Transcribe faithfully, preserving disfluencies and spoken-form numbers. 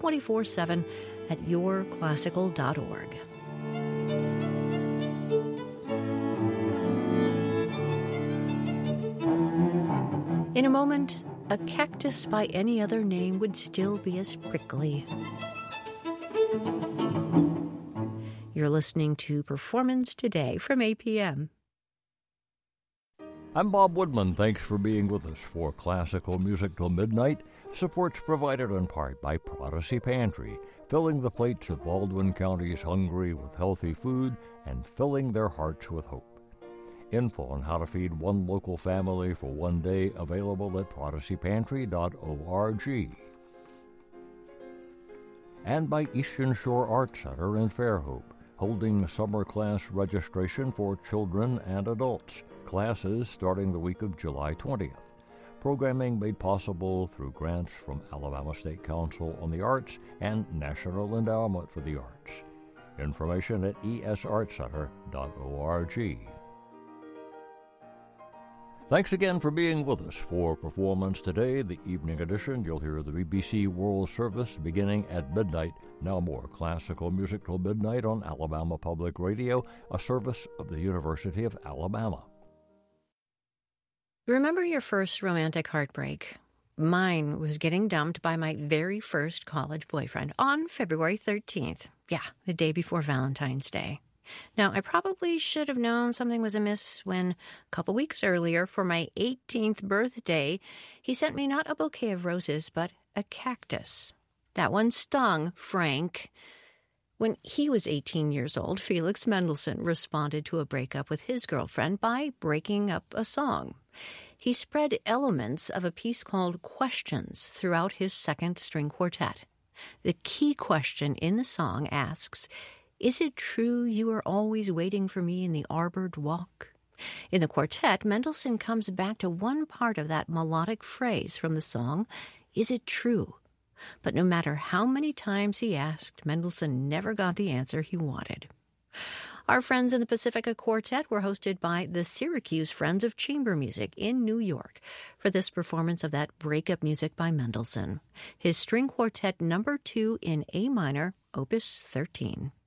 twenty-four seven at your classical dot org. In a moment, a cactus by any other name would still be as prickly. You're listening to Performance Today from A P M. I'm Bob Woodman. Thanks for being with us for Classical Music Till Midnight. Support's provided in part by Prodigy Pantry, filling the plates of Baldwin County's hungry with healthy food and filling their hearts with hope. Info on how to feed one local family for one day available at prodigy pantry dot org. And by Eastern Shore Art Center in Fairhope, holding summer class registration for children and adults. Classes starting the week of July twentieth. Programming made possible through grants from Alabama State Council on the Arts and National Endowment for the Arts. Information at e s art center dot org. Thanks again for being with us for Performance Today, the evening edition. You'll hear the B B C World Service beginning at midnight. Now more classical music till midnight on Alabama Public Radio, a service of the University of Alabama. Remember your first romantic heartbreak? Mine was getting dumped by my very first college boyfriend on February thirteenth. Yeah, the day before Valentine's Day. Now, I probably should have known something was amiss when, a couple weeks earlier, for my eighteenth birthday, he sent me not a bouquet of roses, but a cactus. That one stung, Frank. When he was eighteen years old, Felix Mendelssohn responded to a breakup with his girlfriend by breaking up a song. He spread elements of a piece called Questions throughout his second string quartet. The key question in the song asks, "Is it true you are always waiting for me in the arbored walk?" In the quartet, Mendelssohn comes back to one part of that melodic phrase from the song, "Is it true?" But no matter how many times he asked, Mendelssohn never got the answer he wanted. Our friends in the Pacifica Quartet were hosted by the Syracuse Friends of Chamber Music in New York for this performance of that breakup music by Mendelssohn, his string quartet number two in A minor, opus thirteen.